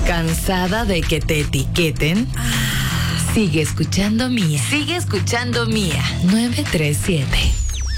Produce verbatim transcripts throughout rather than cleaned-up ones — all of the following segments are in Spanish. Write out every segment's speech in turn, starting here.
¿Cansada de que te etiqueten? Sigue escuchando Mía. Sigue escuchando Mía. nueve tres siete.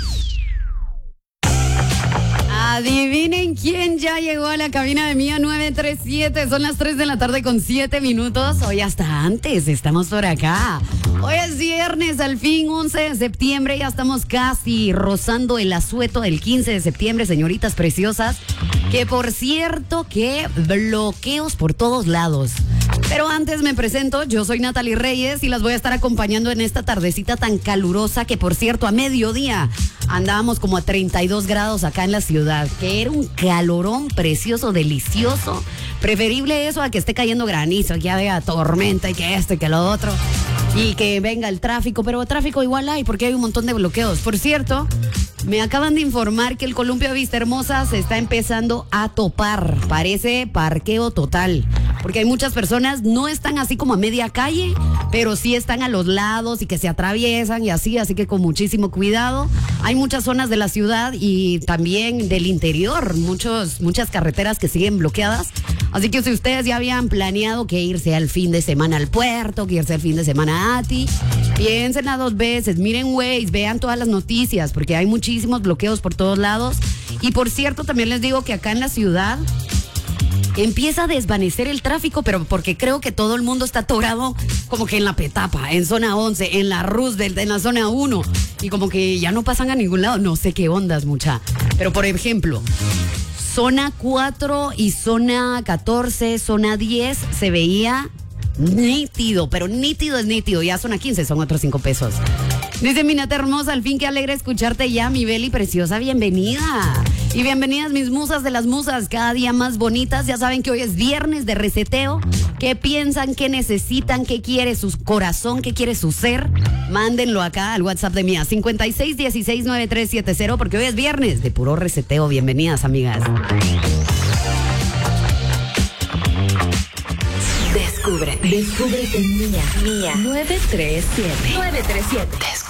Adivinen quién ya llegó a la cabina de Mía nueve tres siete. Son las tres de la tarde con siete minutos. Hoy hasta antes estamos por acá. Hoy es viernes, al fin, once de septiembre. Ya estamos casi rozando el asueto del quince de septiembre, señoritas preciosas. Que por cierto, que bloqueos por todos lados. Pero antes me presento, yo soy Natalie Reyes y las voy a estar acompañando en esta tardecita tan calurosa que, por cierto, a mediodía andábamos como a treinta y dos grados acá en la ciudad, que era un calorón precioso, delicioso. Preferible eso a que esté cayendo granizo, que haya tormenta y que esto y que lo otro. Y que venga el tráfico, pero tráfico igual hay porque hay un montón de bloqueos. Por cierto, me acaban de informar que el Columpio Vista Hermosa se está empezando a topar. Parece parqueo total. Porque hay muchas personas, no están así como a media calle, pero sí están a los lados y que se atraviesan y así, así que con muchísimo cuidado. Hay muchas zonas de la ciudad y también del interior, muchos, muchas carreteras que siguen bloqueadas. Así que si ustedes ya habían planeado que irse al fin de semana al puerto, que irse al fin de semana a Ati, piénsenla dos veces, miren Waze, vean todas las noticias, porque hay muchísimos bloqueos por todos lados. Y por cierto, también les digo que acá en la ciudad empieza a desvanecer el tráfico, pero porque creo que todo el mundo está atorado como que en la Petapa, en zona once, en la Roosevelt, en la zona uno, y como que ya no pasan a ningún lado. No sé qué ondas, mucha. Pero por ejemplo, zona cuatro y zona catorce, zona diez se veía nítido, pero nítido es nítido. Ya zona quince son otros cinco pesos. Dice mi nata hermosa, al fin qué alegre escucharte ya, mi Beli preciosa, bienvenida. Y bienvenidas mis musas de las musas, cada día más bonitas. Ya saben que hoy es viernes de reseteo. ¿Qué piensan, qué necesitan, qué quiere su corazón, qué quiere su ser? Mándenlo acá al WhatsApp de Mía, cincuenta y seis dieciséis noventa y tres setenta, porque hoy es viernes de puro reseteo. Bienvenidas, amigas. Descubre. Descubre en Mía. Mía. nueve tres siete. nueve tres siete.